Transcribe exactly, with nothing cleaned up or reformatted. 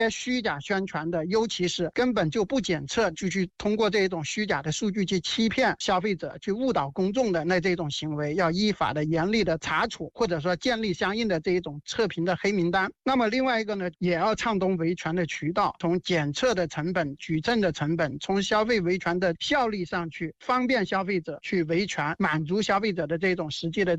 虚假宣传的，尤其是根本就不检测，就去通过这种虚假的数据去欺骗消费者、去误导公众的，那这种行为要依法的严厉的查处，或者说建立相应的这一种测评的黑名单。那么另外一个呢，也要畅通维权的渠道，从检测的成本、举证的成本，从消费维权的效率上去方便消费者去维权，满足消费者的这种实际的